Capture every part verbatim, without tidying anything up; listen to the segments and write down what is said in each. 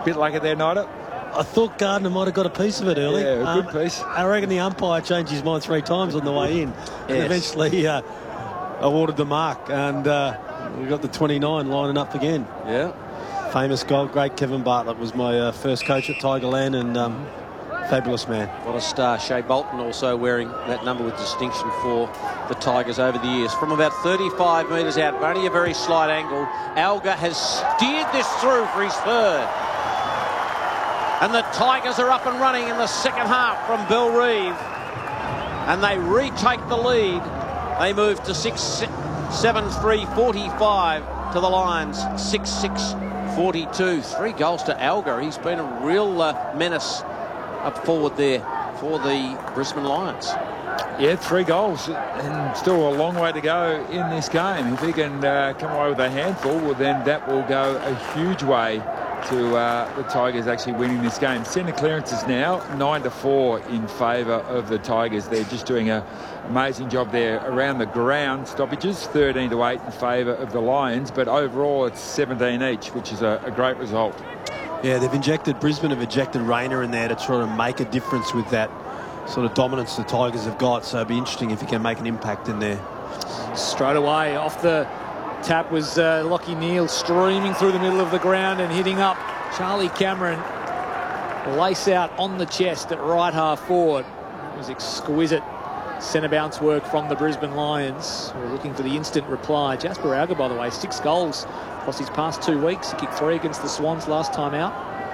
bit lucky there, Nida? I thought Gardner might have got a piece of it early. Yeah, a good um, piece. I reckon the umpire changed his mind three times on the way in. Yes. And eventually uh, awarded the mark. And uh, we got the twenty-nine lining up again. Yeah. Famous goal, great Kevin Bartlett was my uh, first coach at Tigerland, and um, fabulous man. What a star. Shea Bolton also wearing that number with distinction for the Tigers over the years. From about thirty-five metres out, only a very slight angle, Alga has steered this through for his third. And the Tigers are up and running in the second half from Bellerive. And they retake the lead. They move to six seven three forty-five to the Lions, six six forty-two. Three goals to Alga. He's been a real uh, menace up forward there for the Brisbane Lions. Yeah, three goals and still a long way to go in this game. If he can uh, come away with a handful, well, then that will go a huge way to uh, the Tigers actually winning this game. Centre clearances now nine to four in favour of the Tigers. They're just doing an amazing job there around the ground. Stoppages thirteen to eight in favour of the Lions, but overall it's seventeen each, which is a, a great result. Yeah, they've injected, Brisbane have injected Rayner in there to try to make a difference with that sort of dominance the Tigers have got. So it'd be interesting if he can make an impact in there. Straight away off the tap was uh, Lockie Neal, streaming through the middle of the ground and hitting up Charlie Cameron. Lace out on the chest at right half forward. It was exquisite centre bounce work from the Brisbane Lions. We're looking for the instant reply. Jasper Alga, by the way, six goals across his past two weeks. He kicked three against the Swans last time out.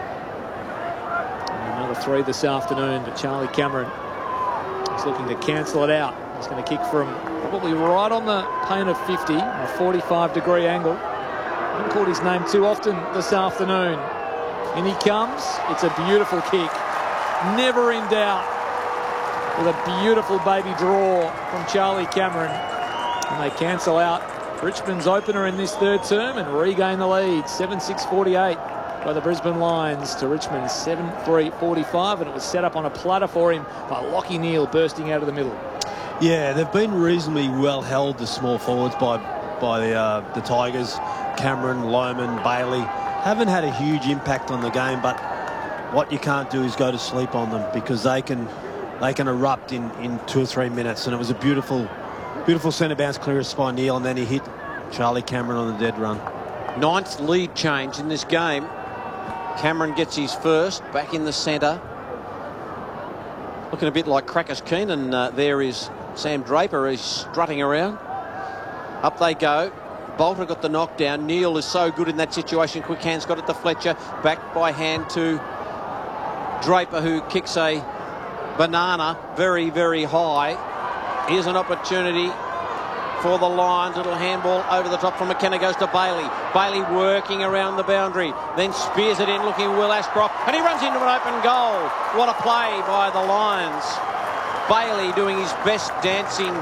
And another three this afternoon to Charlie Cameron. He's looking to cancel it out. He's going to kick from probably right on the pane of fifty, a forty-five degree angle. I haven't called his name too often this afternoon. In he comes. It's a beautiful kick. Never in doubt. With a beautiful baby draw from Charlie Cameron. And they cancel out Richmond's opener in this third term and regain the lead. seven six forty-eight by the Brisbane Lions to Richmond seven three forty-five. And it was set up on a platter for him by Lockie Neal bursting out of the middle. Yeah, they've been reasonably well held, the small forwards, by by the, uh, the Tigers. Cameron, Lohman, Bailey haven't had a huge impact on the game, but what you can't do is go to sleep on them, because they can they can erupt in, in two or three minutes. And it was a beautiful, beautiful centre bounce clearance by Neal, and then he hit Charlie Cameron on the dead run. Ninth lead change in this game. Cameron gets his first, back in the centre. Looking a bit like Crackers Keenan. Uh, there is Sam Draper. He's strutting around. Up they go. Bolter got the knockdown. Neal is so good in that situation. Quick hands got it to Fletcher. Back by hand to Draper, who kicks a banana very, very high. Here's an opportunity for the Lions. Little handball over the top from McKenna, goes to Bailey. Bailey working around the boundary, then spears it in, looking Will Ashcroft, and he runs into an open goal. What a play by the Lions. Bailey doing his best dancing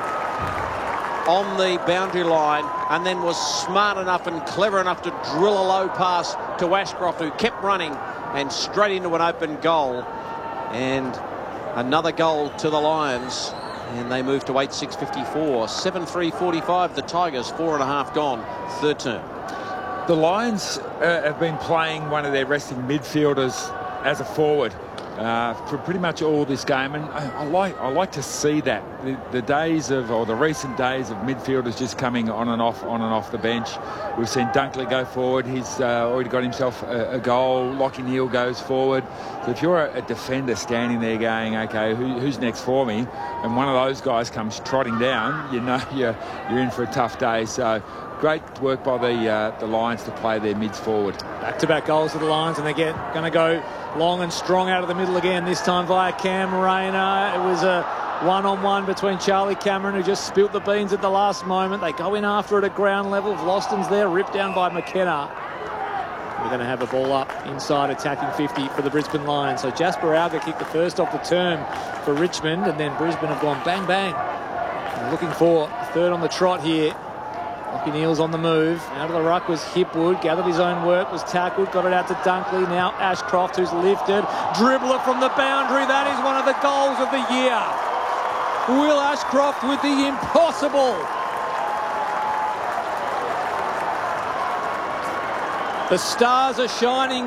on the boundary line, and then was smart enough and clever enough to drill a low pass to Ashcroft, who kept running and straight into an open goal. And another goal to the Lions, and they move to eight six fifty-four. seven three forty-five, the Tigers, four and a half gone, third term. The Lions uh, have been playing one of their resting midfielders as a forward uh, for pretty much all this game, and I, I like I like to see that. The, the days of, or the recent days of midfielders just coming on and off, on and off the bench. We've seen Dunkley go forward. He's uh, already got himself a, a goal. Lockie Neal goes forward. So if you're a, a defender standing there going, okay, who, who's next for me? And one of those guys comes trotting down, you know you're, you're in for a tough day. So great work by the uh, the Lions to play their mids forward. Back-to-back goals for the Lions, and they get going to go long and strong out of the middle again, this time via Cam Rayner. It was a one-on-one between Charlie Cameron, who just spilt the beans at the last moment. They go in after it at ground level. Vlosten's there, ripped down by McKenna. We're going to have a ball up inside attacking fifty for the Brisbane Lions. So Jasper Alga kicked the first off the term for Richmond, and then Brisbane have gone bang, bang. And looking for a third on the trot here. Lockie Neal's on the move. Out of the ruck was Hipwood. Gathered his own work, was tackled, got it out to Dunkley. Now Ashcroft, who's lifted. Dribbler from the boundary. That is one of the goals of the year. Will Ashcroft with the impossible. The stars are shining.